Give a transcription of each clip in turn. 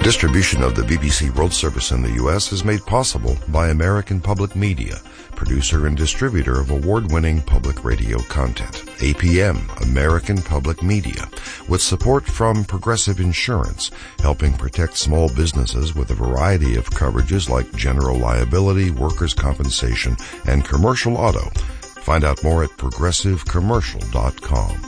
Distribution of the BBC World Service in the U.S. is made possible by American Public Media, producer and distributor of award-winning public radio content. APM, American Public Media, with support from Progressive Insurance, helping protect small businesses with a variety of coverages like general liability, workers' compensation, and commercial auto. Find out more at progressivecommercial.com.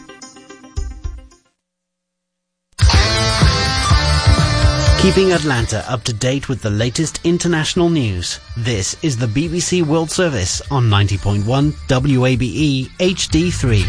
Keeping Atlanta up to date with the latest international news. This is the BBC World Service on 90.1 WABE HD3.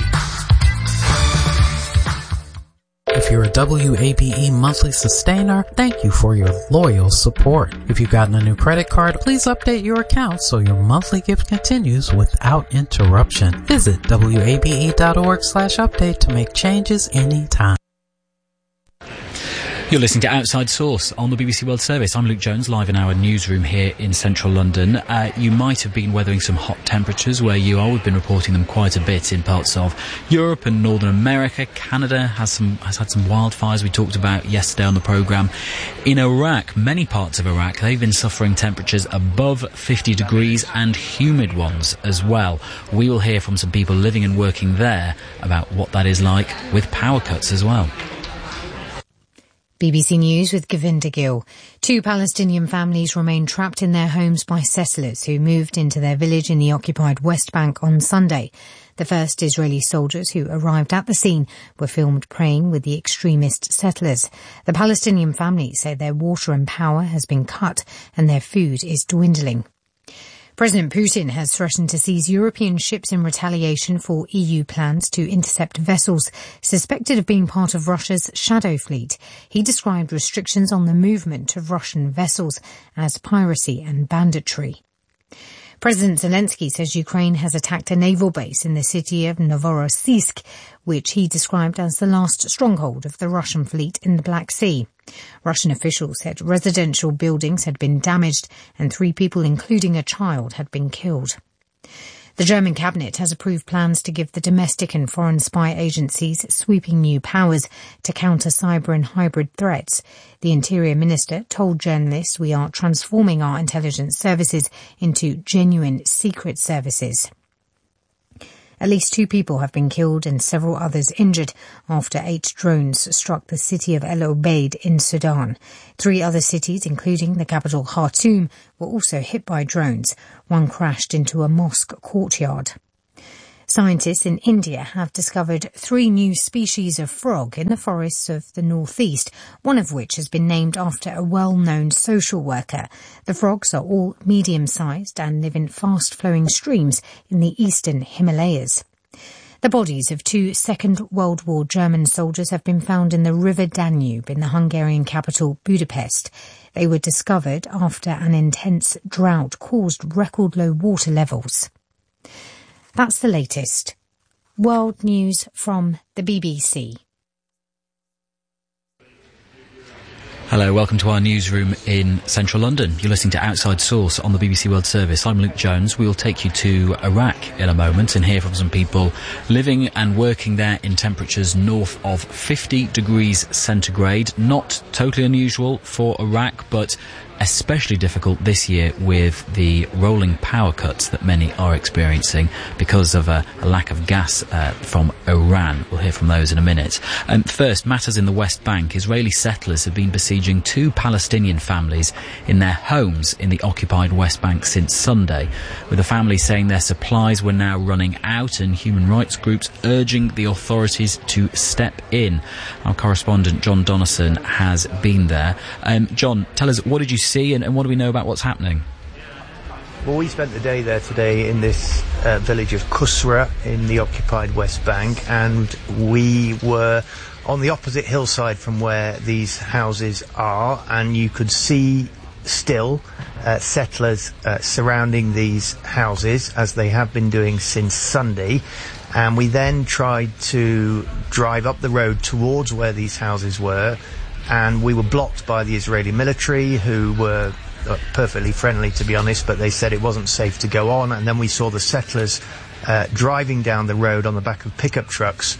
If you're a WABE monthly sustainer, thank you for your loyal support. If you've gotten a new credit card, please update your account so your monthly gift continues without interruption. Visit wabe.org/update to make changes anytime. You're listening to Outside Source on the BBC World Service. I'm Luke Jones, live in our newsroom here in central London. You might have been weathering some hot temperatures where you are. We've been reporting them quite a bit in parts of Europe and Northern America. Canada has had some wildfires we talked about yesterday on the programme. In Iraq, many parts of Iraq, they've been suffering temperatures above 50 degrees and humid ones as well. We will hear from some people living and working there about what that is like with power cuts as well. BBC News with Govinda Gill. 2 Palestinian families remain trapped in their homes by settlers who moved into their village in the occupied West Bank on Sunday. The first Israeli soldiers who arrived at the scene were filmed praying with the extremist settlers. The Palestinian families say their water and power has been cut and their food is dwindling. President Putin has threatened to seize European ships in retaliation for EU plans to intercept vessels suspected of being part of Russia's shadow fleet. He described restrictions on the movement of Russian vessels as piracy and banditry. President Zelensky says Ukraine has attacked a naval base in the city of Novorossiysk, which he described as the last stronghold of the Russian fleet in the Black Sea. Russian officials said residential buildings had been damaged and 3 people, including a child, had been killed. The German cabinet has approved plans to give the domestic and foreign spy agencies sweeping new powers to counter cyber and hybrid threats. The Interior Minister told journalists, "We are transforming our intelligence services into genuine secret services." At least 2 people have been killed and several others injured after 8 drones struck the city of El Obeid in Sudan. 3 other cities, including the capital Khartoum, were also hit by drones. One crashed into a mosque courtyard. Scientists in India have discovered 3 new species of frog in the forests of the northeast, one of which has been named after a well-known social worker. The frogs are all medium-sized and live in fast-flowing streams in the eastern Himalayas. The bodies of 2 Second World War German soldiers have been found in the River Danube in the Hungarian capital Budapest. They were discovered after an intense drought caused record-low water levels. That's the latest. World news from the BBC. Hello, welcome to our newsroom in central London. You're listening to Outside Source on the BBC World Service. I'm Luke Jones. We'll take you to Iraq in a moment and hear from some people living and working there in temperatures north of 50 degrees centigrade. Not totally unusual for Iraq, but especially difficult this year with the rolling power cuts that many are experiencing because of a lack of gas from Iran. We'll hear from those in a minute. First, matters in the West Bank. Israeli settlers have been besieging 2 Palestinian families in their homes in the occupied West Bank since Sunday, with the families saying their supplies were now running out and human rights groups urging the authorities to step in. Our correspondent John Donnison has been there. John, tell us, what did you see and what do we know about what's happening? Well, we spent the day there today in this village of Kusra in the occupied West Bank, and we were on the opposite hillside from where these houses are, and you could see still settlers surrounding these houses as they have been doing since Sunday. And we then tried to drive up the road towards where these houses were, and we were blocked by the Israeli military, who were perfectly friendly, to be honest, but they said it wasn't safe to go on. And then we saw the settlers driving down the road on the back of pickup trucks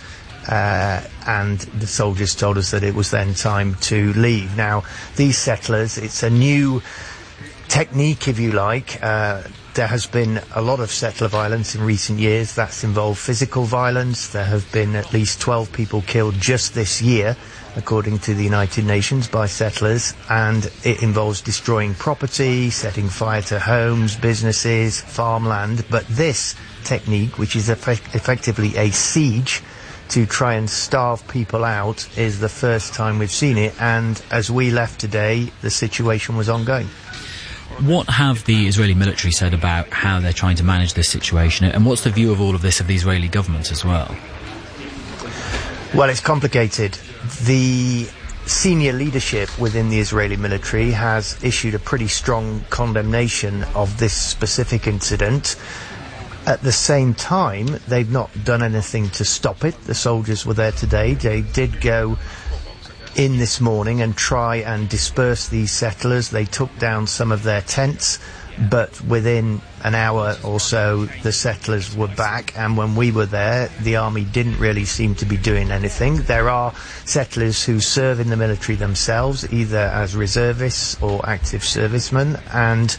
and the soldiers told us that it was then time to leave. Now, these settlers, it's a new technique, if you like. There has been a lot of settler violence in recent years. That's involved physical violence. There have been at least 12 people killed just this year, according to the United Nations, by settlers, and it involves destroying property, setting fire to homes, businesses, farmland. But this technique, which is effectively a siege to try and starve people out, is the first time we've seen it, and as we left today, the situation was ongoing. What have the Israeli military said about how they're trying to manage this situation, and what's the view of all of this of the Israeli government as well? Well, it's complicated. The senior leadership within the Israeli military has issued a pretty strong condemnation of this specific incident. At the same time, they've not done anything to stop it. The soldiers were there today. They did go in this morning and try and disperse these settlers. They took down some of their tents, but within an hour or so the settlers were back, and when we were there the army didn't really seem to be doing anything. There are settlers who serve in the military themselves, either as reservists or active servicemen, and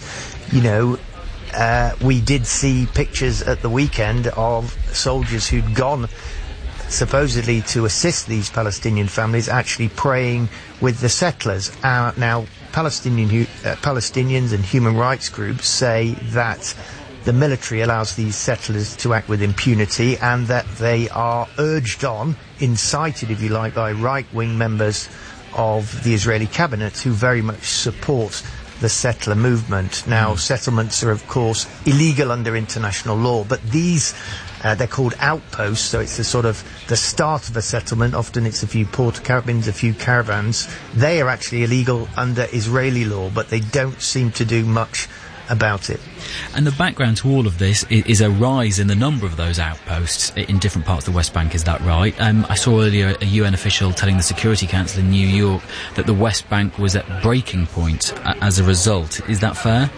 we did see pictures at the weekend of soldiers who'd gone supposedly to assist these Palestinian families, actually praying with the settlers. Now, Palestinians and human rights groups say that the military allows these settlers to act with impunity, and that they are urged on, incited, if you like, by right-wing members of the Israeli cabinet who very much support the settler movement. Now, settlements are, of course, illegal under international law, but these they're called outposts, so it's the start of a settlement. Often it's a few porta cabins, a few caravans. They are actually illegal under Israeli law, but they don't seem to do much about it. And the background to all of this is a rise in the number of those outposts in different parts of the West Bank, is that right? I saw earlier a UN official telling the Security Council in New York that the West Bank was at breaking point as a result. Is that fair?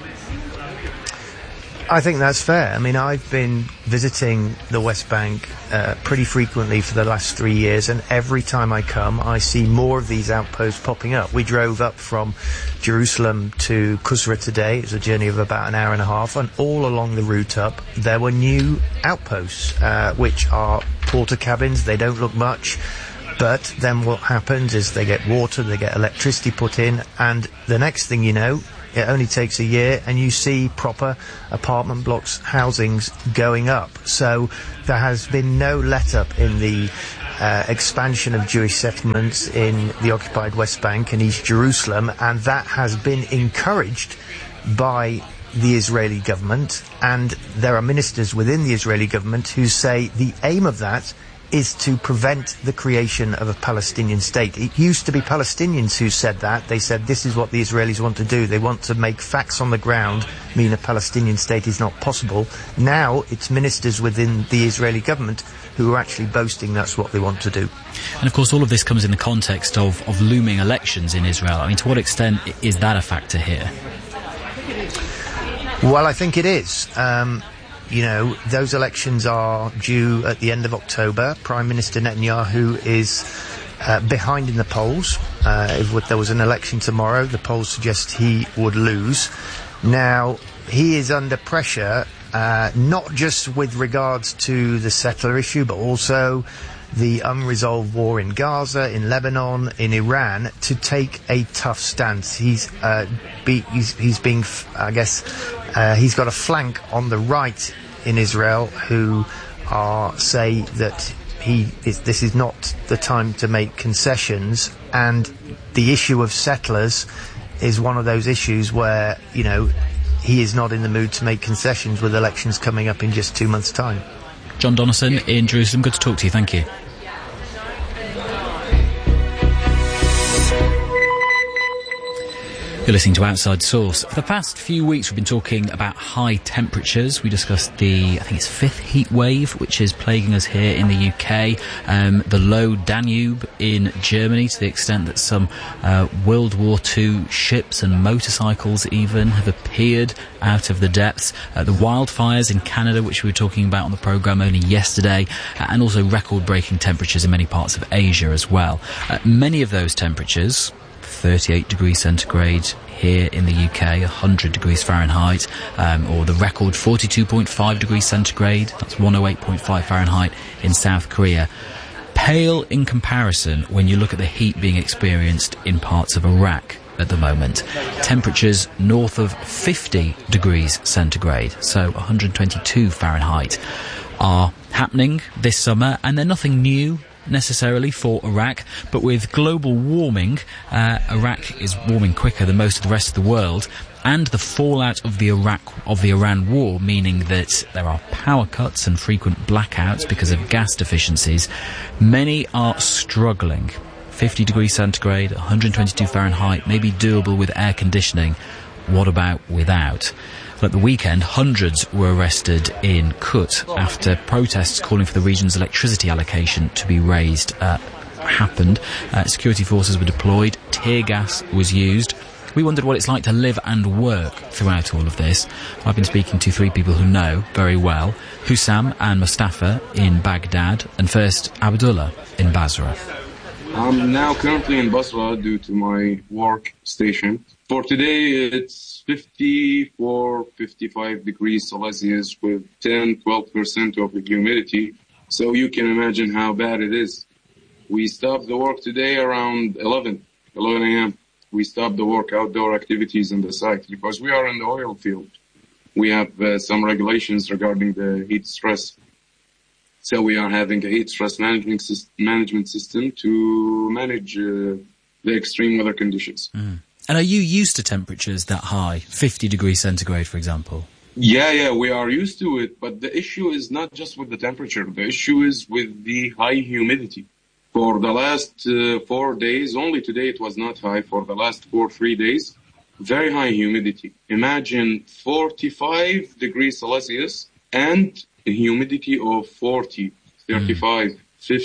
I think that's fair. I mean, I've been visiting the West Bank pretty frequently for the last 3 years, and every time I come, I see more of these outposts popping up. We drove up from Jerusalem to Kusra today. It was a journey of about an hour and a half, and all along the route up, there were new outposts, which are porta cabins. They don't look much, but then what happens is they get water, they get electricity put in, and the next thing you know, it only takes a year and you see proper apartment blocks, housings going up. So there has been no let-up in the expansion of Jewish settlements in the occupied West Bank and East Jerusalem, and that has been encouraged by the Israeli government, and there are ministers within the Israeli government who say the aim of that is to prevent the creation of a Palestinian state. It used to be Palestinians who said that. They said this is what the Israelis want to do. They want to make facts on the ground mean a Palestinian state is not possible. Now it's ministers within the Israeli government who are actually boasting that's what they want to do. And of course all of this comes in the context of looming elections in Israel. I mean, to what extent is that a factor here? Well, I think it is. Those elections are due at the end of October. Prime Minister Netanyahu is behind in the polls. If there was an election tomorrow, the polls suggest he would lose. Now, he is under pressure, not just with regards to the settler issue, but also the unresolved war in Gaza, in Lebanon, in Iran, to take a tough stance. He's being, I guess, he's got a flank on the right in Israel who say that this is not the time to make concessions, and the issue of settlers is one of those issues where, he is not in the mood to make concessions with elections coming up in just 2 months' time. John Donnison in Jerusalem, good to talk to you, thank you. You're listening to Outside Source. For the past few weeks, we've been talking about high temperatures. We discussed I think it's fifth heat wave, which is plaguing us here in the UK. The low Danube in Germany, to the extent that some World War II ships and motorcycles even have appeared out of the depths. The wildfires in Canada, which we were talking about on the programme only yesterday, and also record-breaking temperatures in many parts of Asia as well. Many of those temperatures, 38 degrees centigrade here in the UK, 100 degrees Fahrenheit, or the record 42.5 degrees centigrade, that's 108.5 Fahrenheit in South Korea. Pale in comparison when you look at the heat being experienced in parts of Iraq at the moment. Temperatures north of 50 degrees centigrade, so 122 Fahrenheit, are happening this summer, and they're nothing new necessarily for Iraq, but with global warming, Iraq is warming quicker than most of the rest of the world, and the fallout of the Iran war, meaning that there are power cuts and frequent blackouts because of gas deficiencies. Many are struggling. 50 degrees centigrade, 122 Fahrenheit, may be doable with air conditioning. What about without? At the weekend, hundreds were arrested in Kut after protests calling for the region's electricity allocation to be raised happened. Security forces were deployed, tear gas was used. We wondered what it's like to live and work throughout all of this. I've been speaking to three people who know very well: Hussam and Mustafa in Baghdad, and first Abdullah in Basra. I'm now currently in Basra due to my work station. For today, it's 54, 55 degrees Celsius with 10-12% of the humidity. So you can imagine how bad it is. We stopped the work today around 11 a.m. We stopped the work outdoor activities in the site because we are in the oil field. We have some regulations regarding the heat stress. So we are having a heat stress management system to manage the extreme weather conditions. Mm. And are you used to temperatures that high, 50 degrees centigrade, for example? Yeah, we are used to it. But the issue is not just with the temperature. The issue is with the high humidity. For the last 4 days, only today it was not high. For the last 3 days, very high humidity. Imagine 45 degrees Celsius and a humidity of 40, 35,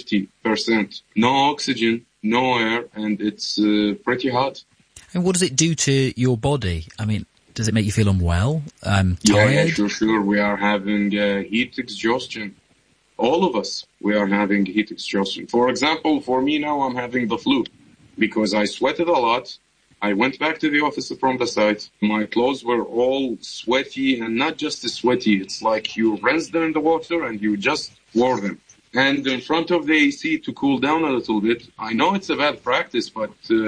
50%. No oxygen, no air, and it's pretty hot. And what does it do to your body? I mean, does it make you feel unwell, tired? Yeah, sure. We are having heat exhaustion. All of us, we are having heat exhaustion. For example, for me now, I'm having the flu because I sweated a lot. I went back to the office from the site. My clothes were all sweaty, and not just sweaty. It's like you rinse them in the water and you just wore them. And in front of the AC to cool down a little bit. I know it's a bad practice, but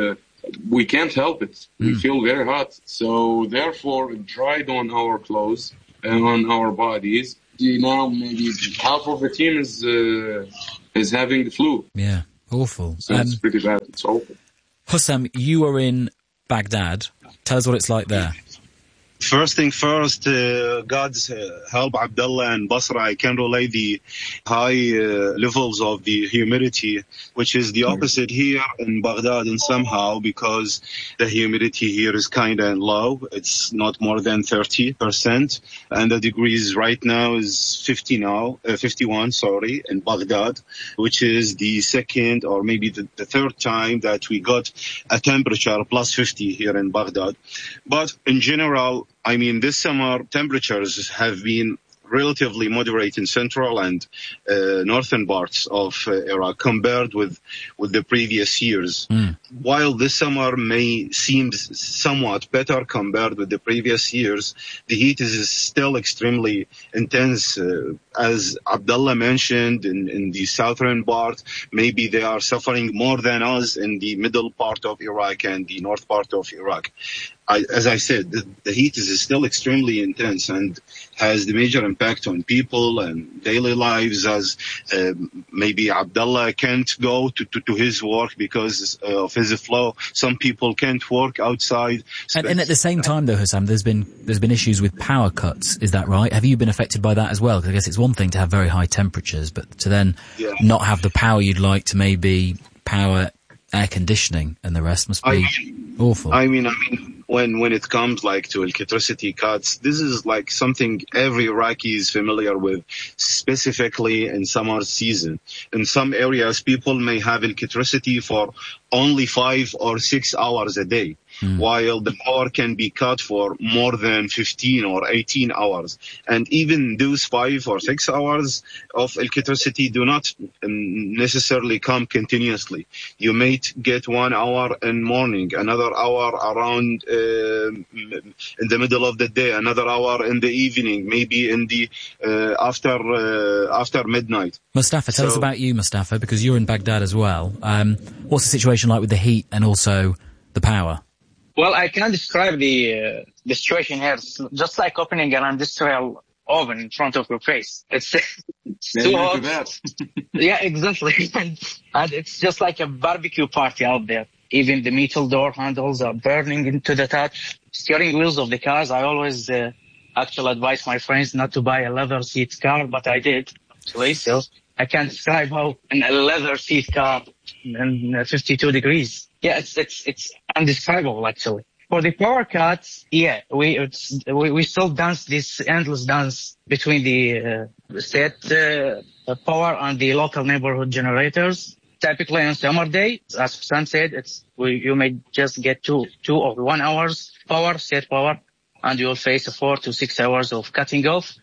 we can't help it. We feel very hot. So therefore, it dried on our clothes and on our bodies. Now maybe half of the team is having the flu. Yeah, awful. So it's pretty bad. It's awful. Hussam, you are in Baghdad. Tell us what it's like there. First thing first, God's help, Abdullah and Basra, I can relate the high levels of the humidity, which is the opposite here in Baghdad, and somehow because the humidity here is kind of low. It's not more than 30%, and the degrees right now is 51, in Baghdad, which is the second or maybe the third time that we got a temperature plus 50 here in Baghdad. But in general, I mean, this summer temperatures have been relatively moderate in central and northern parts of Iraq compared with the previous years. While this summer may seem somewhat better compared with the previous years, the heat is still extremely intense. As Abdullah mentioned, in the southern part, maybe they are suffering more than us in the middle part of Iraq and the north part of Iraq. As I said, the heat is still extremely intense and has the major impact on people and daily lives, as maybe Abdullah can't go to his work because of his flow. Some people can't work outside. And at the same time, though, Hussam, there's been issues with power cuts. Is that right? Have you been affected by that as well? Because I guess it's one thing to have very high temperatures, but to then not have the power you'd like to maybe power air conditioning and the rest must be awful. I mean, when it comes like to electricity cuts, this is like something every Iraqi is familiar with, specifically in summer season. In some areas, people may have electricity for only 5 or 6 hours a day, while the power can be cut for more than 15 or 18 hours. And even those 5 or 6 hours of electricity do not necessarily come continuously. You may get 1 hour in morning, another hour around in the middle of the day, another hour in the evening, maybe in the after midnight. Mustafa, tell us about you, Mustafa, because you're in Baghdad as well. What's the situation like with the heat and also the power? Well, I can describe the situation here. It's just like opening an industrial oven in front of your face. It's too hot. Yeah, exactly. And it's just like a barbecue party out there. Even the metal door handles are burning into the touch. Steering wheels of the cars, I always actually advise my friends not to buy a leather seat car, but I did, actually. So I can't describe how in a leather seat car in 52 degrees. Yeah, it's indescribable, actually. For the power cuts, yeah, we still dance this endless dance between the state power and the local neighborhood generators. Typically on summer day, as Sam said, you may just get 2 or 1 hours power, state power, and you'll face 4 to 6 hours of cutting off.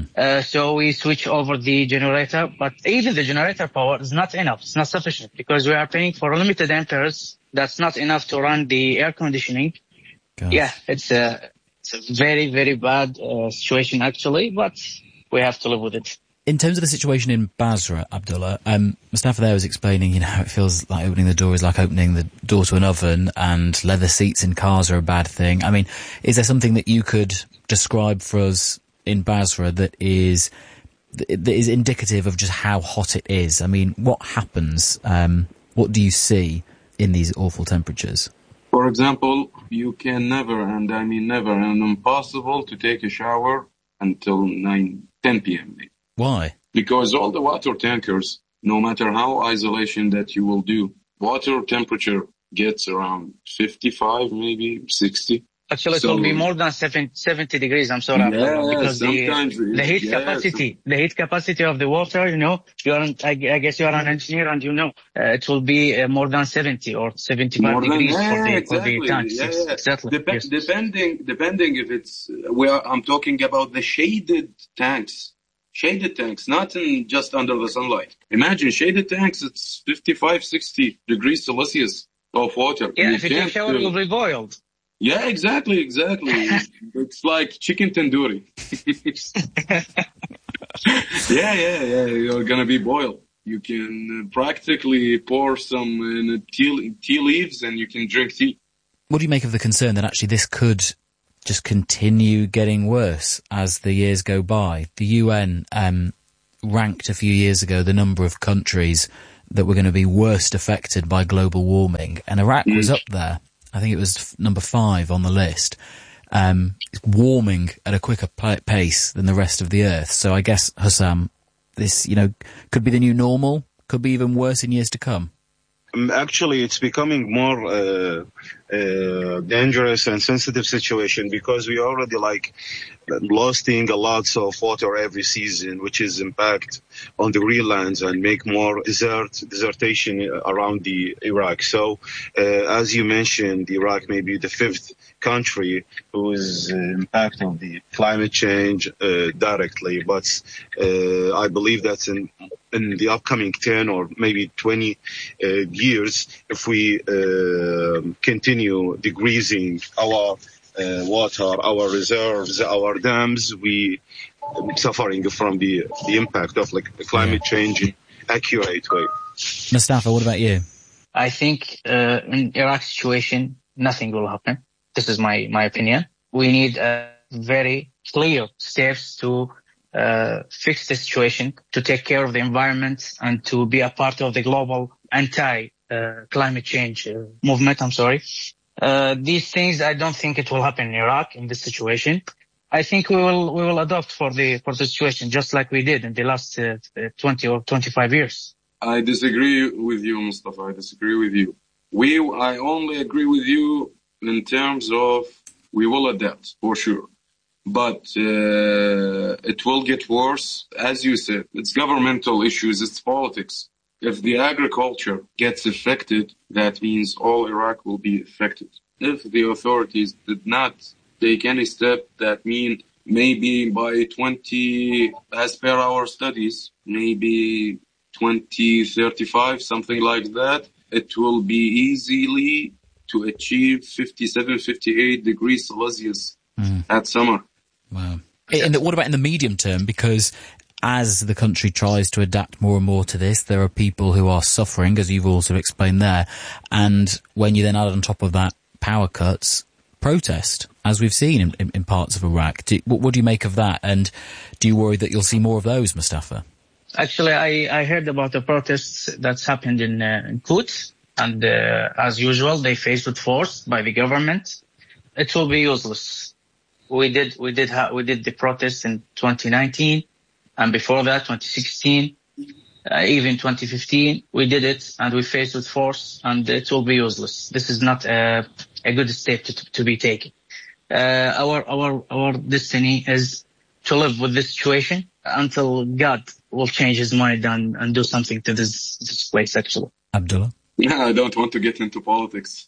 So we switch over the generator, but even the generator power is not enough. It's not sufficient because we are paying for limited amperes. That's not enough to run the air conditioning. Gosh. Yeah, it's a very, very bad situation actually, but we have to live with it. In terms of the situation in Basra, Abdullah, Mustafa there was explaining, it feels like opening the door is like opening the door to an oven, and leather seats in cars are a bad thing. I mean, is there something that you could describe for us in Basra that is indicative of just how hot it is? I mean, what happens? What do you see in these awful temperatures? For example, you can never, and I mean never, and impossible to take a shower until 10 p.m. Why? Because all the water tankers, no matter how isolation that you will do, water temperature gets around 55, maybe 60. Actually, it will be more than 70 degrees. I'm sorry, because the heat capacity of the water, I guess you are an engineer and it will be more than 70 or 75 degrees for the tanks. Yeah, yes, exactly. Depending if it's I'm talking about the shaded tanks. Shaded tanks, not just under the sunlight. Imagine shaded tanks, it's 55, 60 degrees Celsius of water. Yeah, if you take a shower, you'll be boiled. Yeah, exactly. It's like chicken tandoori. Yeah, you're gonna be boiled. You can practically pour some tea leaves and you can drink tea. What do you make of the concern that actually this could just continue getting worse as the years go by? The UN ranked a few years ago the number of countries that were going to be worst affected by global warming, and Iraq was up there. I think it was number 5 on the list. It's warming at a quicker pace than the rest of the earth. So I guess, Hussam, this, could be the new normal, could be even worse in years to come. Actually, it's becoming more dangerous and sensitive situation because we already losing a lot of water every season, which is impact on the greenlands and make more desertation around the Iraq. So, as you mentioned, Iraq may be the 5th country who is impacted on the climate change directly, but I believe that's in the upcoming 10 or maybe 20 years, if we continue decreasing our water, our reserves, our dams, we suffering from the impact of climate change in accurate way. Mustafa, what about you? I think in Iraq's situation, nothing will happen. This is my opinion. We need very clear steps to fix the situation, to take care of the environment, and to be a part of the global anti-climate change movement. These things, I don't think it will happen in Iraq in this situation. I think we will adopt for the situation just like we did in the last 20 or 25 years. I disagree with you, Mustafa. I disagree with you. I only agree with you in terms of we will adapt, for sure. But it will get worse. As you said, it's governmental issues, it's politics. If the agriculture gets affected, that means all Iraq will be affected. If the authorities did not take any step, that means maybe by 20, as per our studies, maybe 2035, something like that, it will be easily to achieve 57, 58 degrees Celsius at summer. Wow. And what about in the medium term? Because as the country tries to adapt more and more to this, there are people who are suffering, as you've also explained there. And when you then add on top of that power cuts, protest, as we've seen in parts of Iraq. What do you make of that? And do you worry that you'll see more of those, Mustafa? Actually, I heard about the protests that's happened in Quds. And as usual, they faced with force by the government. It will be useless. We did the protests in 2019. And before that, 2016, even 2015, we did it and we faced with force, and it will be useless. This is not a good step to be taken. Our destiny is to live with this situation until God will change his mind and do something to this place, actually. Abdullah? Yeah, I don't want to get into politics.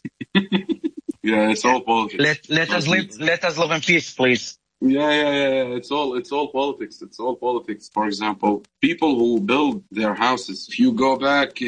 Yeah, it's all politics. Let us live in peace, please. Yeah. It's all politics. It's all politics. For example, people who build their houses, if you go back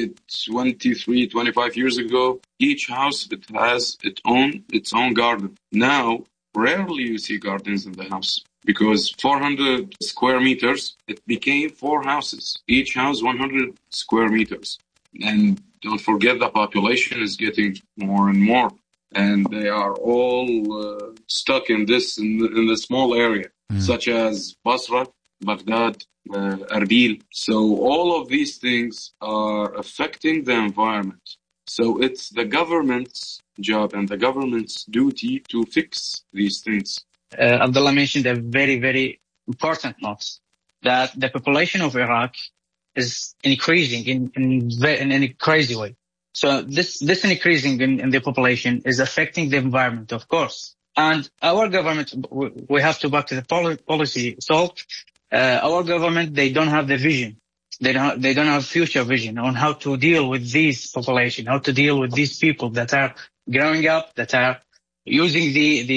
23, 25 years ago, each house, it has its own garden. Now, rarely you see gardens in the house because 400 square meters, it became 4 houses. Each house, 100 square meters. And don't forget the population is getting more and more. And they are all stuck in the small area, such as Basra, Baghdad, Erbil. So all of these things are affecting the environment. So it's the government's job and the government's duty to fix these things. Abdullah mentioned a very, very important note, that the population of Iraq is increasing in a crazy way. So this increasing in the population is affecting the environment, of course. And our government, we have to back to the policy. So our government, they don't have the vision. They don't have future vision on how to deal with this population, how to deal with these people that are growing up, that are using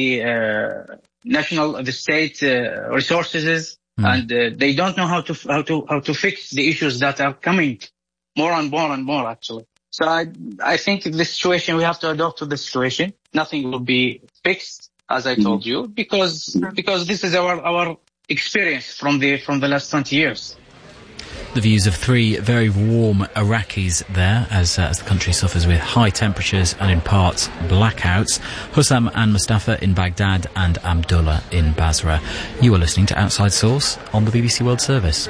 the state resources, and they don't know how to fix the issues that are coming more and more actually. So I think the situation, we have to adapt to the situation. Nothing will be fixed, as I told you, because this is our experience from the last 20 years. The views of 3 very warm Iraqis there as the country suffers with high temperatures and in parts blackouts. Hussam and Mustafa in Baghdad and Abdullah in Basra. You are listening to Outside Source on the BBC World Service.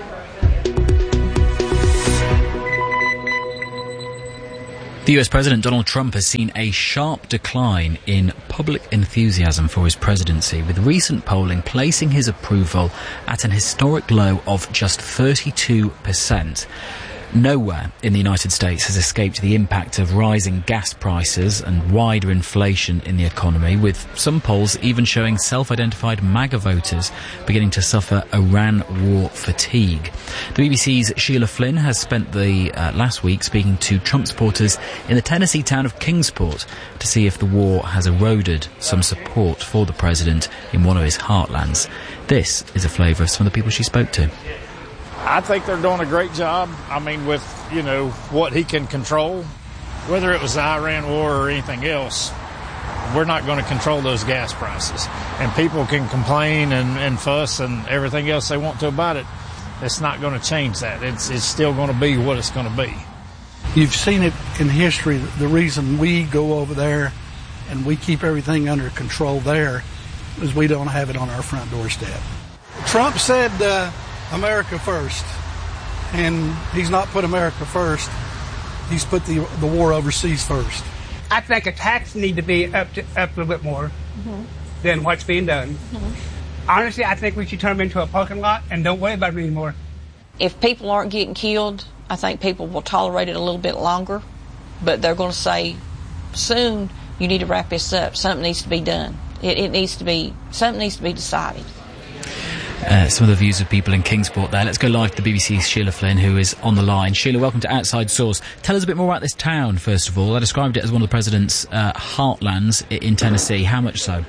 The US President Donald Trump has seen a sharp decline in public enthusiasm for his presidency, with recent polling placing his approval at an historic low of just 32%. Nowhere in the United States has escaped the impact of rising gas prices and wider inflation in the economy, with some polls even showing self-identified MAGA voters beginning to suffer Iran war fatigue. The BBC's Sheila Flynn has spent the last week speaking to Trump supporters in the Tennessee town of Kingsport to see if the war has eroded some support for the president in one of his heartlands. This is a flavour of some of the people she spoke to. I think they're doing a great job. I mean, with, what he can control, whether it was the Iran war or anything else, we're not going to control those gas prices. And people can complain and fuss and everything else they want to about it. It's not going to change that. It's still going to be what it's going to be. You've seen it in history. The reason we go over there and we keep everything under control there is we don't have it on our front doorstep. Trump said, America first, and he's not put America first. He's put the war overseas first. I think attacks need to be up a little bit more than what's being done. Honestly, I think we should turn them into a parking lot and don't worry about it anymore. If people aren't getting killed, I think people will tolerate it a little bit longer, but they're going to say soon, you need to wrap this up. Something needs to be done. Something needs to be decided. Some of the views of people in Kingsport there. Let's go live to the BBC's Sheila Flynn, who is on the line. Sheila, welcome to Outside Source. Tell us a bit more about this town, first of all. I described it as one of the president's heartlands in Tennessee. How much so?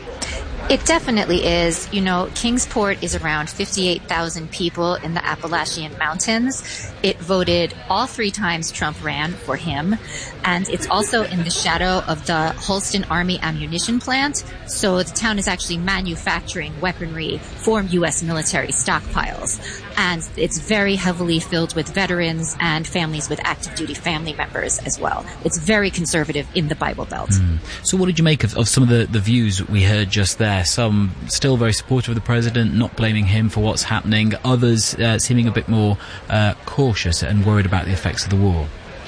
It definitely is. You know, Kingsport is around 58,000 people in the Appalachian Mountains. It voted all 3 times Trump ran for him. And it's also in the shadow of the Holston Army ammunition plant. So the town is actually manufacturing weaponry for U.S. military stockpiles. And it's very heavily filled with veterans and families with active duty family members as well. It's very conservative in the Bible Belt. So what did you make of some of the views we heard just there? Some still very supportive of the president, not blaming him for what's happening. Others seeming a bit more cautious and worried about the effects of the war.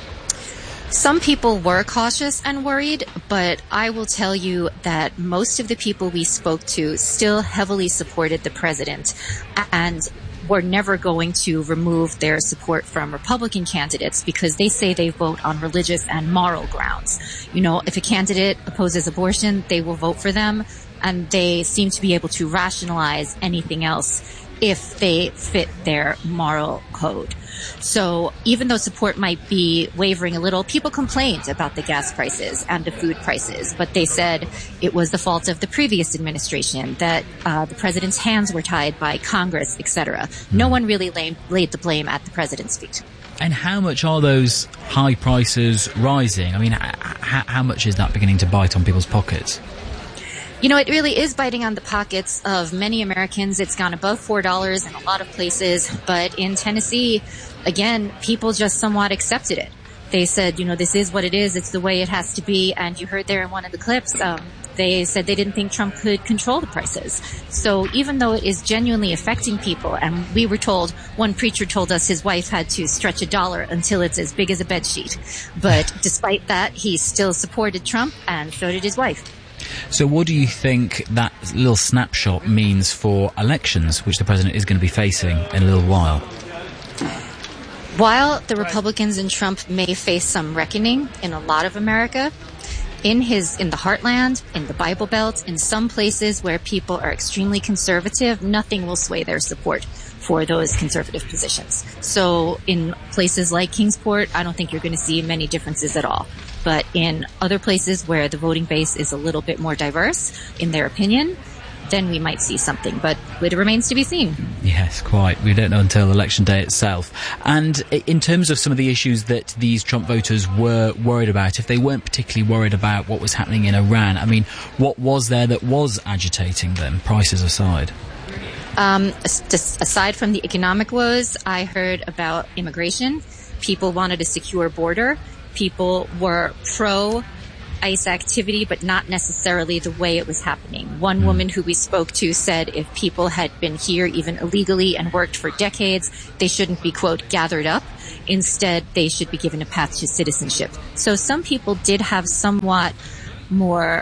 Some people were cautious and worried, but I will tell you that most of the people we spoke to still heavily supported the president and were never going to remove their support from Republican candidates because they say they vote on religious and moral grounds. You know, if a candidate opposes abortion, they will vote for them, and they seem to be able to rationalize anything else if they fit their moral code. So even though support might be wavering a little, people complained about the gas prices and the food prices, but they said it was the fault of the previous administration, that the president's hands were tied by Congress, etc. No one really laid the blame at the president's feet. And how much are those high prices rising? I mean, how much is that beginning to bite on people's pockets? You know, it really is biting on the pockets of many Americans. It's gone above $4 in a lot of places. But in Tennessee, again, people just somewhat accepted it. They said, you know, this is what it is. It's the way it has to be. And you heard there in one of the clips, they said they didn't think Trump could control the prices. So even though it is genuinely affecting people, and we were told, one preacher told us his wife had to stretch $1 until it's as big as a bedsheet. But despite that, he still supported Trump, and so did his wife. So what do you think that little snapshot means for elections, which the president is going to be facing in a little while? While the Republicans and Trump may face some reckoning in a lot of America, in the heartland, in the Bible Belt, in some places where people are extremely conservative, nothing will sway their support for those conservative positions. So in places like Kingsport, I don't think you're going to see many differences at all. But in other places where the voting base is a little bit more diverse in their opinion, then we might see something. But it remains to be seen. Yes, quite. We don't know until election day itself. And in terms of some of the issues that these Trump voters were worried about, if they weren't particularly worried about what was happening in Iran, I mean, what was there that was agitating them, prices aside? Aside from the economic woes, I heard about immigration. People wanted a secure border. People were pro-ICE activity, but not necessarily the way it was happening. One woman who we spoke to said if people had been here even illegally and worked for decades, they shouldn't be, quote, gathered up. Instead, they should be given a path to citizenship. So some people did have somewhat more,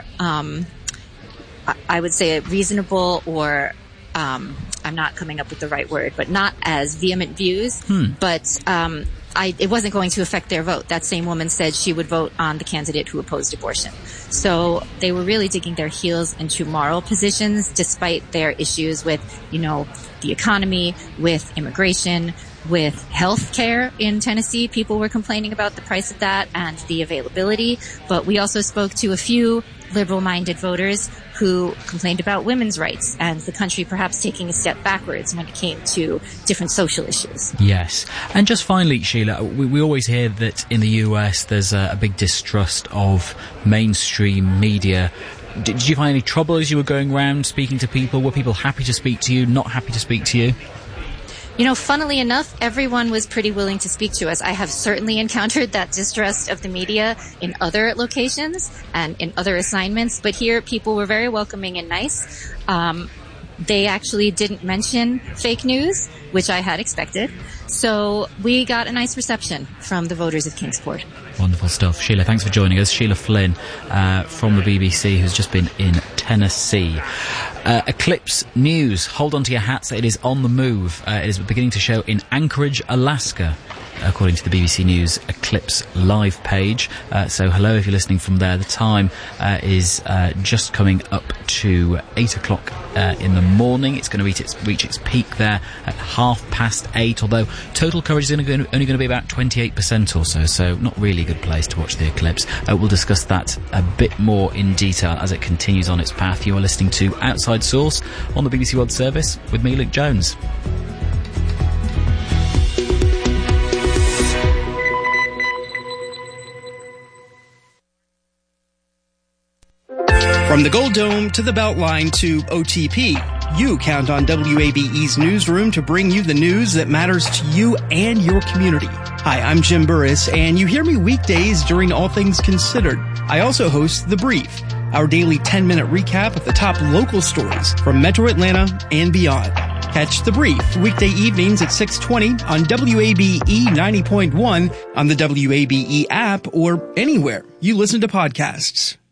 I would say, reasonable or I'm not coming up with the right word, but not as vehement views. But it wasn't going to affect their vote. That same woman said she would vote on the candidate who opposed abortion. So they were really digging their heels into moral positions, despite their issues with, you know, the economy, with immigration, with health care in Tennessee. People were complaining about the price of that and the availability. But we also spoke to a few liberal-minded voters who complained about women's rights and the country perhaps taking a step backwards when it came to different social issues. Yes. And just finally, Sheila, we always hear that in the US there's a big distrust of mainstream media. Did you find any trouble as you were going around speaking to people? Were people happy to speak to you, not happy to speak to you? You know, funnily enough, everyone was pretty willing to speak to us. I have certainly encountered that distrust of the media in other locations and in other assignments, but here people were very welcoming and nice. They actually didn't mention fake news, which I had expected. So we got a nice reception from the voters of Kingsport. Wonderful stuff. Sheila, thanks for joining us. Sheila Flynn from the BBC, who's just been in Tennessee. Eclipse News. Hold on to your hats. It is on the move. It is beginning to show in Anchorage, Alaska. according to the BBC News Eclipse live page. So hello if you're listening from there. The time is just coming up to 8 o'clock in the morning. It's going to reach its peak there at 8:30, although total coverage is only going to be about 28% or so not really a good place to watch the eclipse. We'll discuss that a bit more in detail as it continues on its path. You are listening to Outside Source on the BBC World Service with me, Luke Jones. From the Gold Dome to the Beltline to OTP, you count on WABE's newsroom to bring you the news that matters to you and your community. Hi, I'm Jim Burris, and you hear me weekdays during All Things Considered. I also host The Brief, our daily 10-minute recap of the top local stories from Metro Atlanta and beyond. Catch The Brief weekday evenings at 6:20 on WABE 90.1, on the WABE app, or anywhere you listen to podcasts.